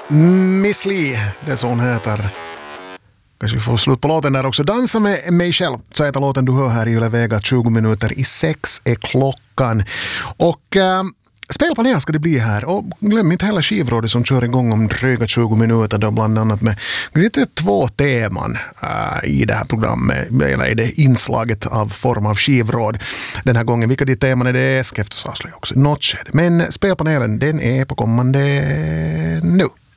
Miss Li, det är så hon heter. Kanske vi får slut på låten där också. Dansa med mig själv, så heter låten du hör här i Yle Vega. 20 minuter i 6 är klockan. Och spelpanel ska det bli här. Och glöm inte heller skivrådet som kör igång om dryga 20 minuter. Då bland annat med två teman i det här programmet. Eller i det inslaget av form av skivråd. Den här gången, vilka de teman är det ska eftersavslöja också. Något skede. Men spelpanelen, den är på kommande nu.